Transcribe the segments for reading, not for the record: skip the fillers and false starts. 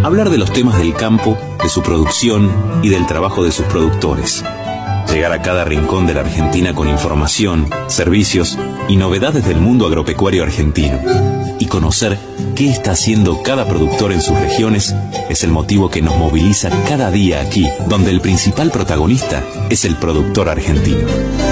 Hablar de los temas del campo, de su producción y del trabajo de sus productores. Llegar a cada rincón de la Argentina con información, servicios y novedades del mundo agropecuario argentino. Y conocer qué está haciendo cada productor en sus regiones es el motivo que nos moviliza cada día aquí, donde el principal protagonista es el productor argentino.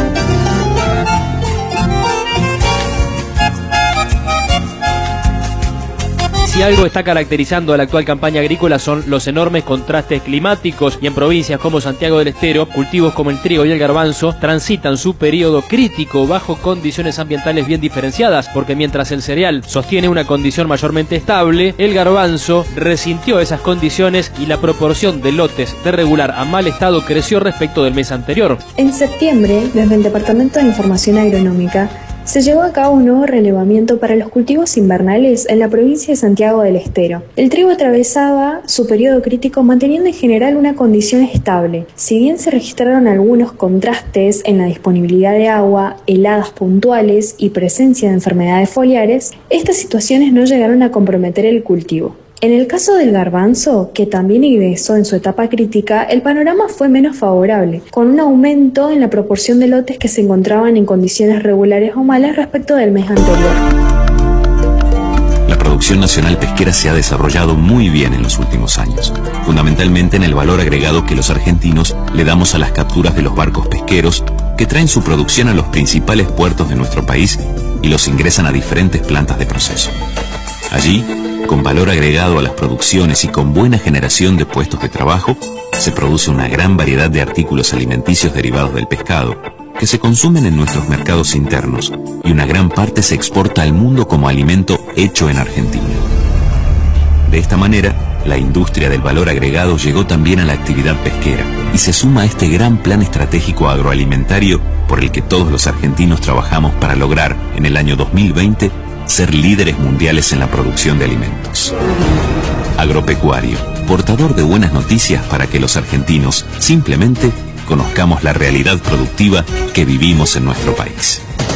Si algo está caracterizando a la actual campaña agrícola son los enormes contrastes climáticos, y en provincias como Santiago del Estero, cultivos como el trigo y el garbanzo transitan su periodo crítico bajo condiciones ambientales bien diferenciadas, porque mientras el cereal sostiene una condición mayormente estable, el garbanzo resintió esas condiciones y la proporción de lotes de regular a mal estado creció respecto del mes anterior. En septiembre, desde el Departamento de Información Agronómica, se llevó a cabo un nuevo relevamiento para los cultivos invernales en la provincia de Santiago del Estero. El trigo atravesaba su periodo crítico manteniendo en general una condición estable. Si bien se registraron algunos contrastes en la disponibilidad de agua, heladas puntuales y presencia de enfermedades foliares, estas situaciones no llegaron a comprometer el cultivo. En el caso del garbanzo, que también ingresó en su etapa crítica, el panorama fue menos favorable, con un aumento en la proporción de lotes que se encontraban en condiciones regulares o malas respecto del mes anterior. La producción nacional pesquera se ha desarrollado muy bien en los últimos años, fundamentalmente en el valor agregado que los argentinos le damos a las capturas de los barcos pesqueros que traen su producción a los principales puertos de nuestro país y los ingresan a diferentes plantas de proceso. Allí, con valor agregado a las producciones y con buena generación de puestos de trabajo, se produce una gran variedad de artículos alimenticios derivados del pescado, que se consumen en nuestros mercados internos, y una gran parte se exporta al mundo como alimento hecho en Argentina. De esta manera, la industria del valor agregado llegó también a la actividad pesquera, y se suma a este gran plan estratégico agroalimentario por el que todos los argentinos trabajamos para lograr, en el año 2020, ser líderes mundiales en la producción de alimentos. Agropecuario, portador de buenas noticias para que los argentinos simplemente conozcamos la realidad productiva que vivimos en nuestro país.